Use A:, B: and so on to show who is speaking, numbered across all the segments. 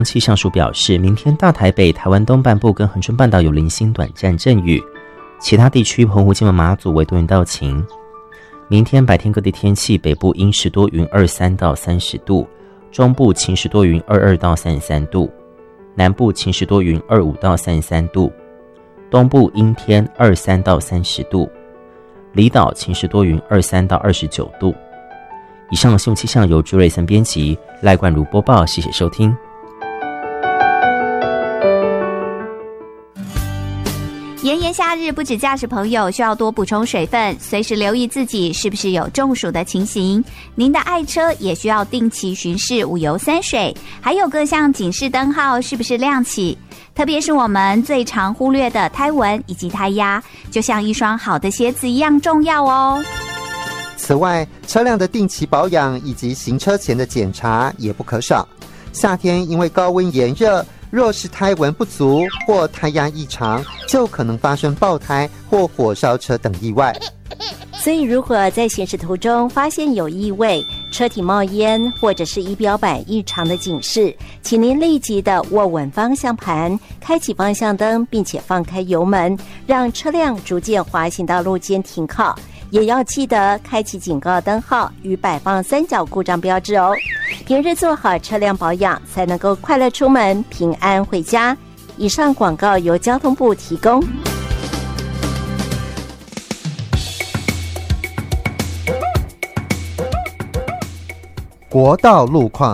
A: 气象署表示，明天大台北、台湾东半部跟恒春半岛有零星短暂阵雨，其他地区澎湖、金门、马祖为多云到晴。明天白天各地天气，北部阴时多云23到30度，中部晴时多云22到33度，南部晴时多云25到33度，东部阴天23到30度，离岛晴时多云23到29度。以上新闻气象由朱瑞森编辑，赖冠如播报，谢谢收听。
B: 炎炎夏日，不止驾驶朋友需要多补充水分，随时留意自己是不是有中暑的情形。您的爱车也需要定期巡视五油三水，还有各项警示灯号是不是亮起。特别是我们最常忽略的胎纹以及胎压，就像一双好的鞋子一样重要哦。
C: 此外，车辆的定期保养以及行车前的检查也不可少。夏天因为高温炎热，若是胎纹不足或胎压异常，就可能发生爆胎或火烧车等意外。
D: 所以如果在行驶途中发现有异味、车体冒烟或者是仪表板异常的警示，请您立即的握稳方向盘，开启方向灯，并且放开油门，让车辆逐渐滑行到路肩停靠。也要记得开启警告灯号与摆放三角故障标志哦。平日做好车辆保养，才能够快乐出门，平安回家。以上广告由交通部提供。
C: 国道路况。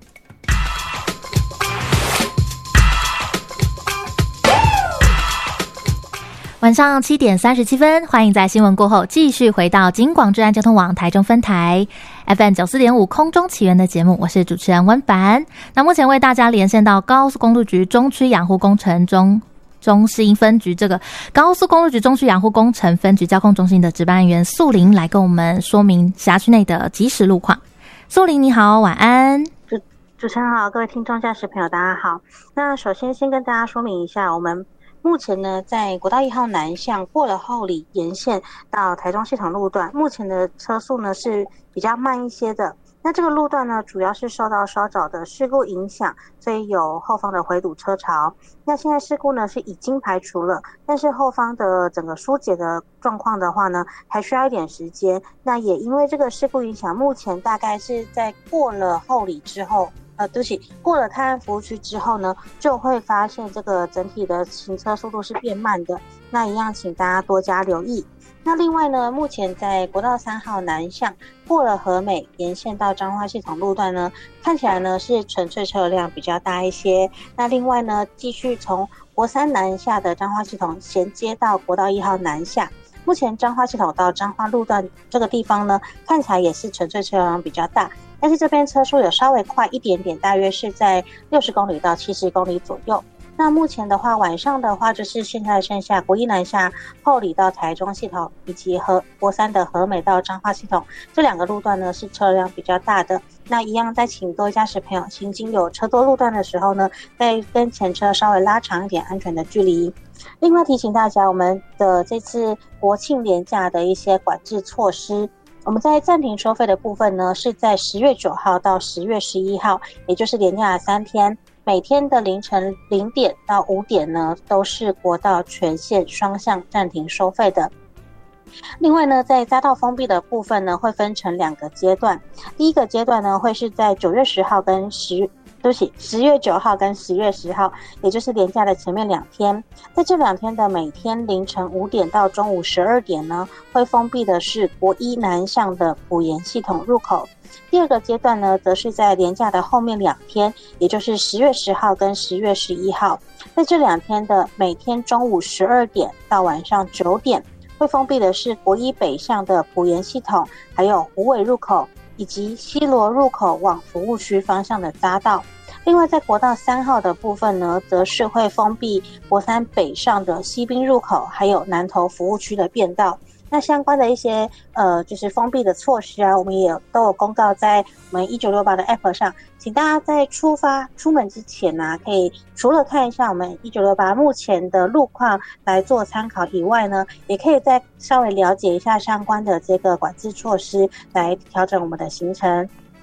E: 晚上7点37分，欢迎在新闻过后继续回到警广治安交通网台中分台 FM 94.5空中起源的节目，我是主持人温凡。那目前为大家连线到高速公路局中区养护工程中心分局，这个高速公路局中区养护工程分局交控中心的值班员素玲来跟我们说明辖区内的即时路况。素玲你好，晚安。
F: 主持人好，各位听众驾驶朋友大家好。那首先跟大家说明一下，我们目前呢，在国道1号南向过了后里沿线到台中系统路段，目前的车速呢是比较慢一些的。那这个路段呢，主要是受到稍早的事故影响，所以有后方的回堵车潮。那现在事故呢是已经排除了，但是后方的整个疏解的状况的话呢，还需要一点时间。那也因为这个事故影响，目前大概是在过了后里之后。对不起，过了泰安服务区之后呢，就会发现这个整体的行车速度是变慢的。那一样，请大家多加留意。那另外呢，目前在国道3号南向过了和美沿线到彰化系统路段呢，看起来呢是纯粹车辆比较大一些。那另外呢，继续从国3南下的彰化系统衔接到国道1号南下。目前彰化系统到彰化路段这个地方呢，看起来也是纯粹车辆比较大，但是这边车速有稍微快一点点，大约是在60公里到70公里左右。那目前的话，晚上的话就是现在剩下国1南下后里到台中系统，以及国3的和美到彰化系统这两个路段呢是车辆比较大的。那一样再请各位驾驶朋友行经有车多路段的时候呢，再跟前车稍微拉长一点安全的距离。另外提醒大家，我们的这次国庆连假的一些管制措施，我们在暂停收费的部分呢，是在10月9号到10月11号，也就是连假的3天，每天的凌晨0点到5点呢，都是国道全线双向暂停收费的。另外呢，在匝道封闭的部分呢，会分成2个阶段。第一个阶段呢，会是在9月10号跟10月9号跟10月10号，也就是连假的前面2天。在这2天的每天凌晨5点到中午12点呢，会封闭的是国1南向的埔盐系统入口。第二个阶段呢，则是在连假的后面2天，也就是10月10号跟10月11号。在这2天的每天中午12点到晚上9点，会封闭的是国1北向的埔盐系统，还有虎尾入口以及西螺入口往服务区方向的匝道。另外在国道3号的部分呢，则是会封闭国3北上的西滨入口，还有南投服务区的变道。那相关的一些就是封闭的措施啊，我们也都有公告在我们1968的 App 上，请大家在出门之前啊，可以除了看一下我们1968目前的路况来做参考以外呢，也可以再稍微了解一下相关的这个管制措施，来调整我们的行程。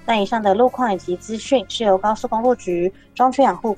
F: 那以上的路况以及资讯是由高速公路局中区养护